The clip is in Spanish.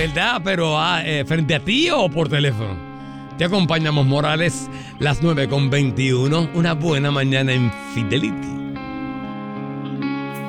verdad, pero frente a ti o por teléfono. Te acompañamos, Morales, las 9:21. Una buena mañana en Fidelity.